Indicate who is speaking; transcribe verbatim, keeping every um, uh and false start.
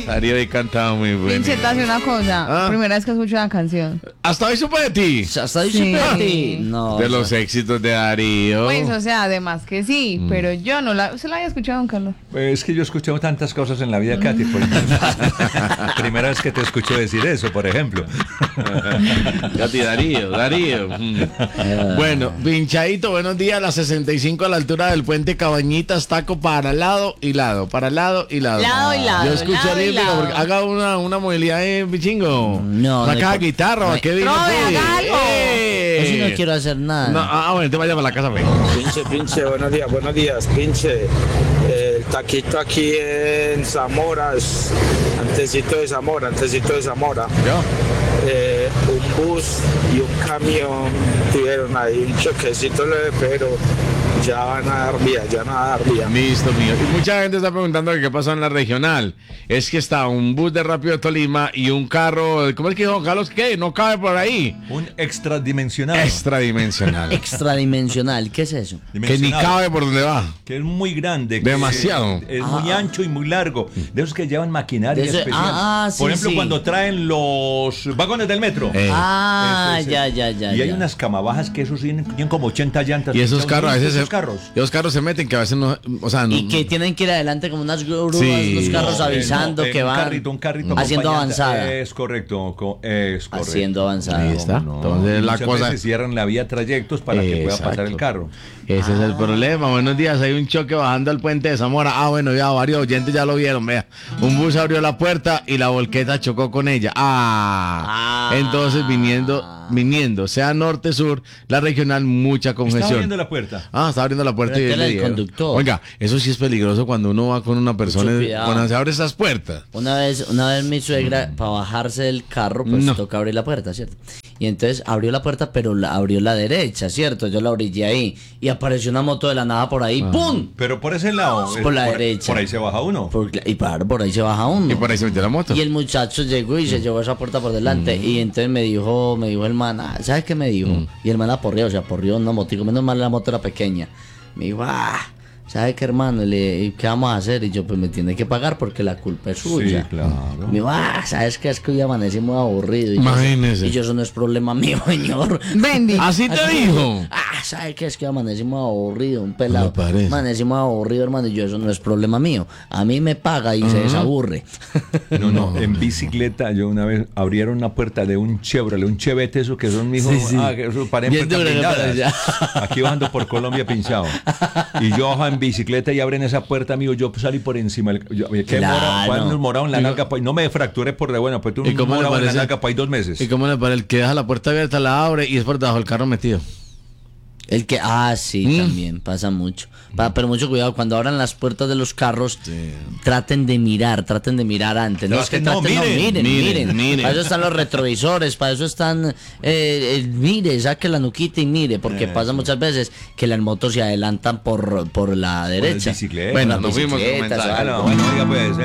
Speaker 1: Darío ahí cantaba muy bueno.
Speaker 2: Pinche, te hace una cosa.
Speaker 1: ¿Ah?
Speaker 2: Primera vez que escucho una canción.
Speaker 1: Hasta hoy supe de ti.
Speaker 3: Hasta ahí
Speaker 2: Sí.
Speaker 3: supe de ti. No.
Speaker 1: De
Speaker 3: o
Speaker 1: los
Speaker 3: sea,
Speaker 1: éxitos de Darío.
Speaker 2: Pues, o sea, además que sí,
Speaker 1: Mm.
Speaker 2: pero yo no la... ¿Usted la había escuchado, don Carlos?
Speaker 4: Es que yo he escuchado tantas cosas en la vida, Katy. Por ejemplo. Primera vez que te escucho decir eso, por ejemplo.
Speaker 1: Katy, Darío, Darío. Mm. Bueno, pinchadito, buenos días. Las sesenta y cinco a la altura del puente Cabañitas, taco para lado y lado, para lado y lado.
Speaker 2: Lado y lado,
Speaker 1: Yo escucho
Speaker 2: lado y
Speaker 1: olímpico
Speaker 2: lado.
Speaker 1: porque haga una, una movilidad en bichingo.
Speaker 3: No,
Speaker 1: Saca
Speaker 3: no hay-
Speaker 1: guitarra, ¿o qué digo?
Speaker 2: Trove,
Speaker 1: pues?
Speaker 2: haga algo.
Speaker 1: ¡Eh!
Speaker 3: Yo sí no quiero hacer nada.
Speaker 1: No, ah, bueno, te vayas para la casa, pues.
Speaker 5: Pinche, pinche, buenos días, buenos días, pinche. El taquito aquí en Zamora, es antesito de Zamora, antesito de Zamora.
Speaker 1: ¿Yo?
Speaker 5: Eh, un bus y un camión tuvieron ahí un choquecito leve, pero ya van a dar vía, ya van a dar vía.
Speaker 1: Listo, mío. Y mucha gente está preguntando qué pasó en la regional. Es que está un bus de Rápido Tolima y un carro, ¿cómo es que dijo Carlos? ¿Qué? No cabe por ahí.
Speaker 4: Un extradimensional.
Speaker 1: Extradimensional.
Speaker 3: Extradimensional, ¿qué es eso?
Speaker 1: Que ni cabe por donde va.
Speaker 4: Que es muy grande. que
Speaker 1: Demasiado.
Speaker 4: Es, es muy ancho y muy largo. De esos que llevan maquinaria
Speaker 3: De eso-
Speaker 4: especial.
Speaker 3: ah, ah, sí,
Speaker 4: Por ejemplo,
Speaker 3: sí.
Speaker 4: cuando traen los vagones del metro.
Speaker 1: Eh.
Speaker 3: Ah,
Speaker 4: Eso,
Speaker 3: ya,
Speaker 4: eso.
Speaker 3: ya, ya.
Speaker 4: Y hay
Speaker 3: ya.
Speaker 4: unas camabajas que esos tienen, tienen como ochenta llantas.
Speaker 1: Y esos
Speaker 4: Son
Speaker 1: carros a veces
Speaker 4: esos
Speaker 1: se,
Speaker 4: carros.
Speaker 1: esos carros se meten que a veces no, o sea, no,
Speaker 3: Y que tienen que ir adelante como unas grúas,
Speaker 1: Sí.
Speaker 3: unos carros
Speaker 4: No, eh,
Speaker 3: avisando
Speaker 4: no, eh,
Speaker 3: que
Speaker 4: un
Speaker 3: van
Speaker 4: carrito, un carrito
Speaker 3: haciendo
Speaker 4: acompañante.
Speaker 3: avanzada.
Speaker 4: Es correcto, co- es correcto.
Speaker 3: Haciendo avanzada.
Speaker 1: Ahí está.
Speaker 4: No,
Speaker 1: Entonces
Speaker 4: y
Speaker 1: la
Speaker 4: muchas
Speaker 1: cosa
Speaker 4: veces cierran la vía trayectos para que pueda pasar
Speaker 1: Exacto.
Speaker 4: el carro.
Speaker 1: Ese es el problema. Buenos días, hay un choque bajando al puente de Zamora. Ah, bueno, ya varios oyentes ya lo vieron, vea. Un bus abrió la puerta y la volqueta chocó con ella. Ah,
Speaker 3: Ah.
Speaker 1: entonces viniendo, viniendo, sea norte, sur, la regional, mucha
Speaker 4: Está
Speaker 1: congestión.
Speaker 4: abriendo la puerta.
Speaker 1: Ah, está abriendo la puerta
Speaker 3: Pero
Speaker 1: y
Speaker 3: es que
Speaker 1: le
Speaker 3: el
Speaker 1: dieron.
Speaker 3: conductor.
Speaker 1: Oiga, eso sí es peligroso cuando uno va con una persona,
Speaker 3: Mucho cuidado.
Speaker 1: cuando se abre esas puertas.
Speaker 3: Una vez, una vez mi suegra, para bajarse del carro, pues
Speaker 1: No.
Speaker 3: toca abrir la puerta, ¿cierto? Y entonces abrió la puerta, pero la abrió la derecha, ¿cierto? Yo la orillé ahí. Y apareció una moto de la nada por ahí. ¡Pum!
Speaker 4: Pero por ese lado.
Speaker 3: Por
Speaker 4: es-
Speaker 3: la derecha.
Speaker 4: Por ahí se baja uno.
Speaker 3: Por- y claro, por ahí se baja uno.
Speaker 1: Y por ahí se metió la moto.
Speaker 3: Y el muchacho llegó y se llevó esa puerta por delante. Y entonces me dijo, me dijo el man, ah, ¿sabes qué me dijo? Y el man aporreó, o sea, aporreó una motico. Menos mal la moto era pequeña. Me dijo, ah, ¿sabes qué, hermano? Le, ¿qué vamos a hacer? Y yo, pues me tiene que pagar porque la culpa es suya.
Speaker 4: Sí, claro.
Speaker 3: Me dijo, ah, ¿sabes qué? Es que hoy amanecí muy aburrido. Y yo,
Speaker 1: Imagínese.
Speaker 3: y yo, eso no es problema mío, señor.
Speaker 2: Bendy.
Speaker 1: Así te
Speaker 3: Así
Speaker 1: dijo.
Speaker 3: Ah, ¿sabes qué? Es que amanecimos aburrido, un pelado.
Speaker 1: Me parece.
Speaker 3: Amanecimos aburrido, hermano, y yo, eso no es problema mío. A mí me paga y se desaburre.
Speaker 4: No, no, en bicicleta yo una vez abrieron una puerta de un Chevrolet, un Chevette, eso que son mijos,
Speaker 3: Sí, sí.
Speaker 4: ah, que eso parecen
Speaker 3: Bien
Speaker 4: puertas
Speaker 3: duro, ¿no?
Speaker 4: blindadas.
Speaker 3: Pero
Speaker 4: Aquí bajando por Colombia pinchado. Y yo bajo en bicicleta y abren esa puerta, amigo, yo salí por encima. del- Yo, ¿Qué
Speaker 3: Claro.
Speaker 4: mora? ¿Cuál un morado en la nalga? pa' ahí? No me fracturé por de bueno, pues tú
Speaker 1: ¿Y
Speaker 4: un
Speaker 1: cómo le
Speaker 4: morado en la
Speaker 1: parece?
Speaker 4: nalga para ahí dos meses.
Speaker 1: ¿Y cómo le parece? El que deja la puerta abierta la abre y es por debajo del carro metido.
Speaker 3: El que, ah, sí,
Speaker 1: Mm.
Speaker 3: también pasa mucho. Pa- pero mucho cuidado, cuando abran las puertas de los carros, traten de mirar, traten de mirar antes. No, es que
Speaker 4: Traten, no,
Speaker 3: traten, no,
Speaker 4: miren,
Speaker 3: miren,
Speaker 1: miren,
Speaker 3: miren,
Speaker 1: miren.
Speaker 3: Para eso están los retrovisores, para eso están, eh, eh, mire, saque la nuquita y mire, porque pasa muchas veces que las motos se adelantan por, por la
Speaker 4: Por las
Speaker 3: derecha.
Speaker 4: bicicletas.
Speaker 1: Bueno,
Speaker 3: Las
Speaker 1: nos fuimos con
Speaker 3: bicicletas o
Speaker 1: mensaje.
Speaker 3: algo.
Speaker 4: Bueno, bueno, oiga pues.